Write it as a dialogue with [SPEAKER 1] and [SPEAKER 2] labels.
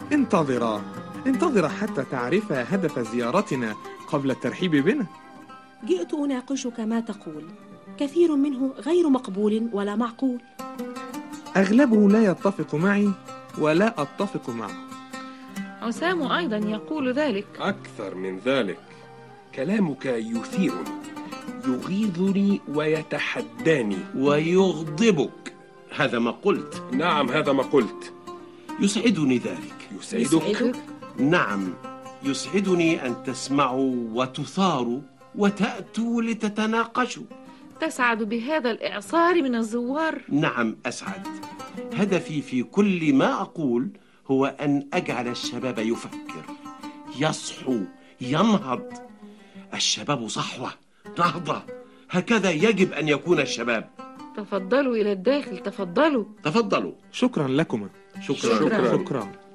[SPEAKER 1] انتظرا حتى تعرف هدف زيارتنا قبل الترحيب بنا.
[SPEAKER 2] جئت أناقشك ما تقول، كثير منه غير مقبول ولا معقول.
[SPEAKER 1] أغلبه لا يتفق معي ولا أتفق معه.
[SPEAKER 3] عسام أيضا يقول ذلك.
[SPEAKER 4] أكثر من ذلك، كلامك يثيرني، يغيظني ويتحداني
[SPEAKER 5] ويغضبك. هذا ما قلت.
[SPEAKER 4] نعم، هذا ما قلت.
[SPEAKER 5] يسعدني ذلك.
[SPEAKER 4] يسعدك؟
[SPEAKER 5] نعم، يسعدني أن تسمعوا وتثاروا وتأتوا لتتناقشوا.
[SPEAKER 3] تسعد بهذا الإعصار من الزوار؟
[SPEAKER 5] نعم أسعد. هدفي في كل ما أقول هو أن أجعل الشباب يفكر، يصحو، ينهض. الشباب صحوة، نهضة، هكذا يجب أن يكون الشباب.
[SPEAKER 3] تفضلوا إلى الداخل، تفضلوا.
[SPEAKER 5] تفضلوا.
[SPEAKER 1] شكرا لكما.
[SPEAKER 5] شكرا.
[SPEAKER 1] شكرا.